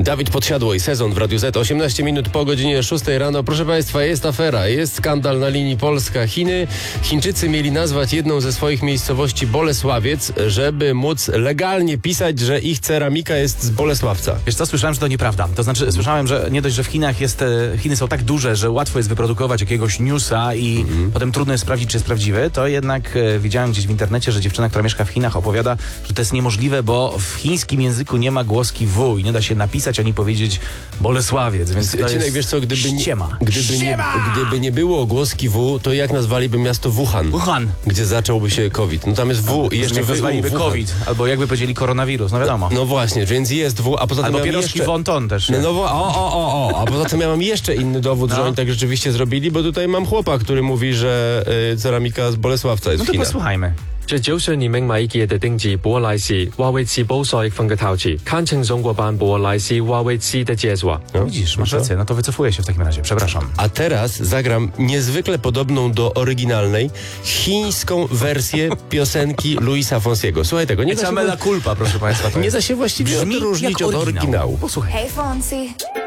Dawid Podsiadło, Sezon w Radiu Z. 18 minut po godzinie 6 rano. Proszę Państwa, jest afera, jest skandal na linii Polska-Chiny. Chińczycy mieli nazwać jedną ze swoich miejscowości Bolesławiec, żeby móc legalnie pisać, że ich ceramika jest z Bolesławca. Wiesz co, słyszałem, że to nieprawda. To znaczy, słyszałem, że nie dość, że w Chinach Chiny są tak duże, że łatwo jest wyprodukować jakiegoś newsa i potem trudno jest sprawdzić, czy jest prawdziwy, to jednak widziałem gdzieś w internecie, że dziewczyna, która mieszka w Chinach, opowiada, że to jest niemożliwe, bo w chińskim języku nie ma głoski W i nie da się napisać ani powiedzieć Bolesławiec, więc to jest Wiesz co, ściema. Gdyby nie było głoski W, to jak nazwaliby miasto Wuhan? Wuhan. Gdzie zacząłby się COVID. No tam jest W i jeszcze nazwaliby COVID, albo jakby powiedzieli koronawirus, no wiadomo. No właśnie, więc jest W, a poza tym albo pierożki wonton też. A poza tym ja mam jeszcze inny dowód, że oni tak rzeczywiście zrobili, bo tutaj mam chłopa, który mówi, że ceramika z Bolesławca jest No w to Chinach. posłuchajmy. 在早上年名米記嘅丁字波賴士，話會自保賽訓嘅頭詞，看清中國版波賴士話會知的介紹。 No, Widzisz, masz rację, no to wycofuję się w takim razie, przepraszam. A teraz zagram niezwykle podobną do oryginalnej chińską wersję piosenki Luisa Fonsiego. Słuchaj tego, nie da się, Culpa, proszę Państwa. nie da się właściwie Brzmi odróżnić jak od oryginał. oryginału. Posłuchaj. Hey Fonzie,